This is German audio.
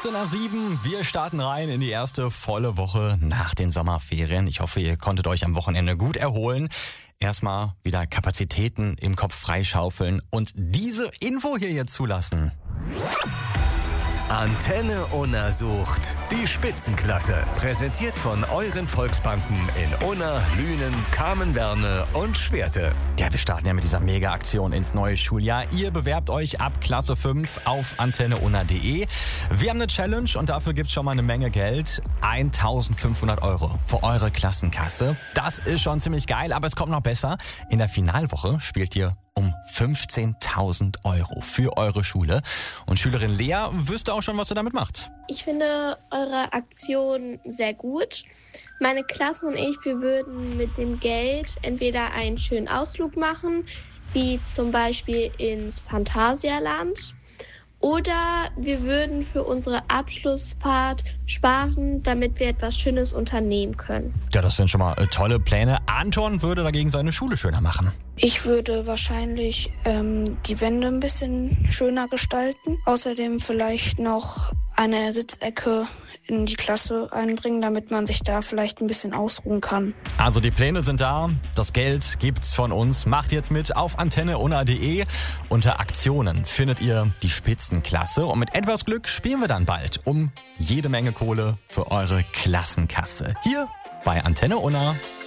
7:15. Wir starten rein in die erste volle Woche nach den Sommerferien. Ich hoffe, ihr konntet euch am Wochenende gut erholen. Erstmal wieder Kapazitäten im Kopf freischaufeln und diese Info hier jetzt zulassen. Antenne Unna sucht die Spitzenklasse. Präsentiert von euren Volksbanken in Unna, Lünen, Kamenberne und Schwerte. Ja, wir starten ja mit dieser Mega-Aktion ins neue Schuljahr. Ihr bewerbt euch ab Klasse 5 auf antenneunna.de. Wir haben eine Challenge und dafür gibt es schon mal eine Menge Geld. 1.500 € für eure Klassenkasse. Das ist schon ziemlich geil, aber es kommt noch besser. In der Finalwoche spielt ihr um 15.000 € für eure Schule. Und Schülerin Lea wüsste auch schon, was sie damit macht. Ich finde eure Aktion sehr gut. Meine Klassen und ich, wir würden mit dem Geld entweder einen schönen Ausflug machen, wie zum Beispiel ins Phantasialand, oder wir würden für unsere Abschlussfahrt sparen, damit wir etwas Schönes unternehmen können. Ja, das sind schon mal tolle Pläne. Anton würde dagegen seine Schule schöner machen. Ich würde wahrscheinlich die Wände ein bisschen schöner gestalten. Außerdem vielleicht noch eine Sitzecke in die Klasse einbringen, damit man sich da vielleicht ein bisschen ausruhen kann. Also die Pläne sind da, das Geld gibt's von uns. Macht jetzt mit auf antenneunna.de. Unter Aktionen findet ihr die Spitzenklasse und mit etwas Glück spielen wir dann bald um jede Menge Kohle für eure Klassenkasse. Hier bei Antenne Unna.